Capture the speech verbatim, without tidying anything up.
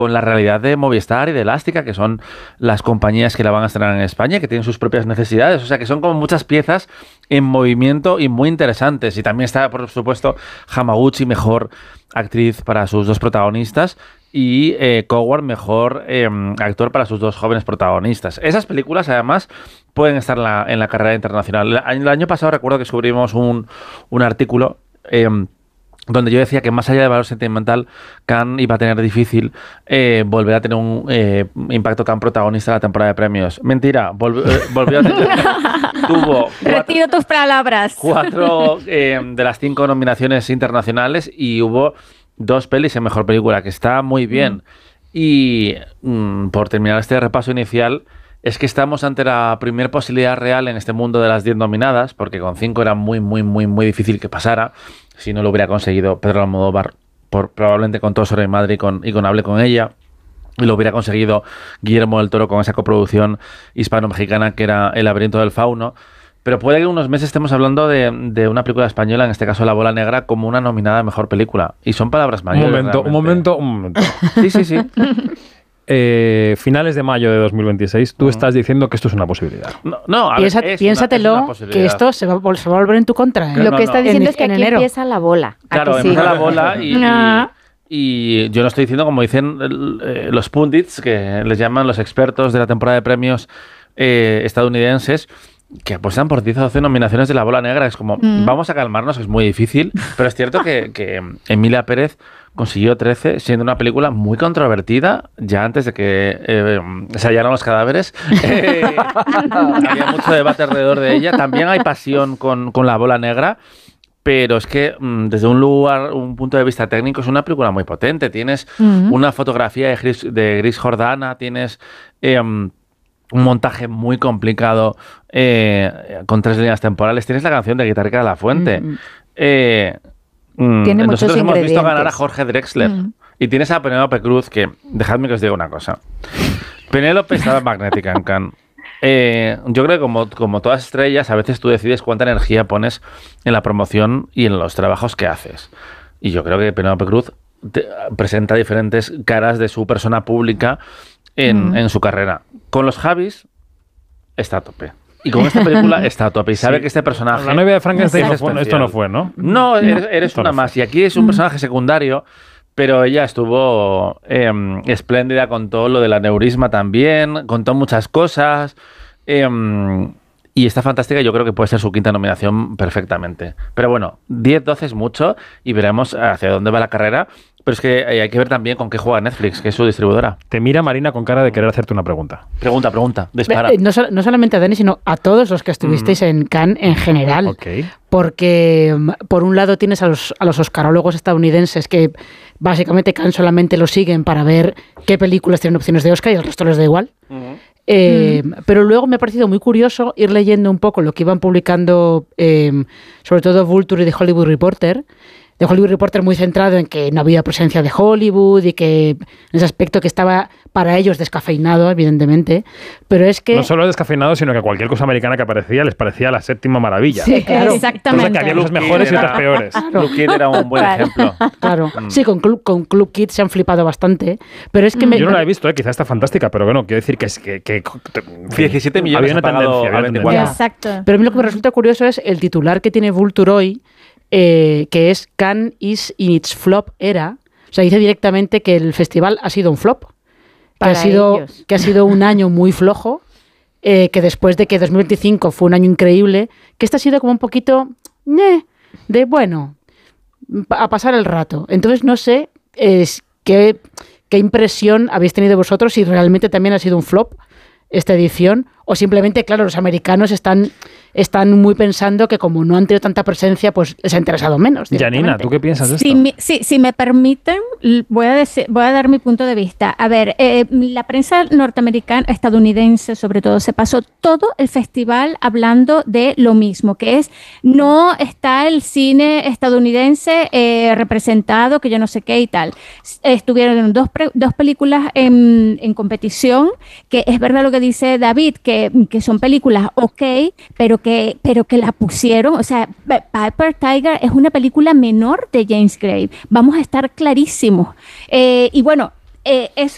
con la realidad de Movistar y de Elástica, que son las compañías que la van a estrenar en España, que tienen sus propias necesidades. O sea, que son como muchas piezas en movimiento y muy interesantes. Y también está, por supuesto, Hamaguchi, mejor actriz para sus dos protagonistas, y eh, Coward, mejor eh, actor para sus dos jóvenes protagonistas. Esas películas, además, pueden estar en la, en la carrera internacional. El, el año pasado recuerdo que subimos un, un artículo eh, donde yo decía que más allá de valor sentimental, Cannes iba a tener difícil eh, volver a tener un eh, impacto tan protagonista en la temporada de premios. Mentira, volvió, eh, volvió a tener... tuvo cuatro, Retiro tus palabras. Cuatro eh, de las cinco nominaciones internacionales y hubo dos pelis en mejor película, que está muy bien. Mm. Y mm, por terminar este repaso inicial, es que estamos ante la primera posibilidad real en este mundo de las diez nominadas, porque con cinco era muy, muy, muy, muy difícil que pasara, si no lo hubiera conseguido Pedro Almodóvar, por, probablemente con Todo sobre mi madre y con, y con Hable con ella, y lo hubiera conseguido Guillermo del Toro con esa coproducción hispano-mexicana que era El laberinto del fauno. Pero puede que en unos meses estemos hablando de, de una película española, en este caso La bola negra, como una nominada a mejor película. Y son palabras mayores. Un momento, realmente. un momento, un momento. Sí, sí, sí. Eh, finales de mayo de dos mil veintiséis, tú uh-huh. estás diciendo que esto es una posibilidad. No, no a Piensa, ver, es piénsatelo, una, es una que esto se va, se va a volver en tu contra. ¿eh? Lo no, que no. está diciendo en, es que en aquí enero. empieza la bola. Claro, empieza sí? la bola y, no. y, y yo lo estoy diciendo como dicen eh, los pundits, que les llaman los expertos de la temporada de premios eh, estadounidenses, que apuestan por diez o doce nominaciones de La bola negra. Es como, mm. vamos a calmarnos, es muy difícil, pero es cierto que, que Emilia Pérez consiguió trece, siendo una película muy controvertida, ya antes de que eh, se hallaran los cadáveres. Eh, había mucho debate alrededor de ella. También hay pasión con, con La bola negra, pero es que desde un lugar, un punto de vista técnico, es una película muy potente. Tienes uh-huh. una fotografía de Gris, de Gris Jordana, tienes... Eh, un montaje muy complicado eh, con tres líneas temporales. Tienes la canción de Guitarrica de la Fuente. Mm. Eh, Tiene nosotros hemos ingredientes. visto ganar a Jorge Drexler. Mm. Y tienes a Penélope Cruz, que dejadme que os diga una cosa. Penélope estaba magnética en Cannes. Eh, yo creo que como, como todas estrellas, a veces tú decides cuánta energía pones en la promoción y en los trabajos que haces. Y yo creo que Penélope Cruz te, presenta diferentes caras de su persona pública En, mm. en su carrera. Con los Javis está a tope. Y con esta película está a tope. Y sabe sí. que este personaje... La novia de Frankenstein no fue, esto no fue, ¿no? No, eres, eres una más. Y aquí es un personaje secundario, pero ella estuvo eh, espléndida, contó lo del aneurisma también, contó muchas cosas. Eh, y está fantástica y yo creo que puede ser su quinta nominación perfectamente. Pero bueno, diez doce es mucho y veremos hacia dónde va la carrera. Pero es que hay que ver también con qué juega Netflix, que es su distribuidora. Te mira Marina con cara de querer hacerte una pregunta. Pregunta, pregunta, dispara. No, no solamente a Dani, sino a todos los que estuvisteis mm. en Cannes en general. Okay. Porque, por un lado, tienes a los, a los oscarólogos estadounidenses que básicamente Cannes solamente lo siguen para ver qué películas tienen opciones de Oscar y el resto les da igual. Uh-huh. Eh, mm. Pero luego me ha parecido muy curioso ir leyendo un poco lo que iban publicando, eh, sobre todo Vulture y The Hollywood Reporter. The Hollywood Reporter muy centrado en que no había presencia de Hollywood y que en ese aspecto que estaba para ellos descafeinado, evidentemente, pero es que... No solo descafeinado, sino que cualquier cosa americana que aparecía les parecía la séptima maravilla. Sí, claro. Exactamente. O sea, que había cosas mejores y otras peores. Claro. Club Kid era un buen ejemplo. Claro. Mm. Sí, con Club, con Club Kid se han flipado bastante, pero es que... Mm. Me... Yo no la he visto, eh, quizá está fantástica, pero bueno, quiero decir que es que... que, que diecisiete millones había una tendencia, había veinticuatro. Exacto. Pero a mí lo que me resulta curioso es el titular que tiene Vulture hoy, Eh, que es Cannes is in its flop era. O sea, dice directamente que el festival ha sido un flop, que ha sido, que ha sido un año muy flojo, eh, que después de que dos mil veinticinco fue un año increíble, que este ha sido como un poquito eh, de, bueno, a pasar el rato. Entonces no sé es, qué, qué impresión habéis tenido vosotros, si realmente también ha sido un flop esta edición, o simplemente, claro, los americanos están, están muy pensando que como no han tenido tanta presencia, pues les ha interesado menos. Janina, ¿tú qué piensas de esto? Si me, si, si me permiten, voy a, decir, voy a dar mi punto de vista. A ver, eh, la prensa norteamericana, estadounidense sobre todo, se pasó todo el festival hablando de lo mismo, que es no está el cine estadounidense eh, representado, que yo no sé qué y tal. Estuvieron dos, pre, dos películas en, en competición, que es verdad lo que dice David, que, que son películas ok, pero que, pero que la pusieron, o sea, Piper Tiger es una película menor de James Gray, vamos a estar clarísimos. Eh, y bueno, eh, eso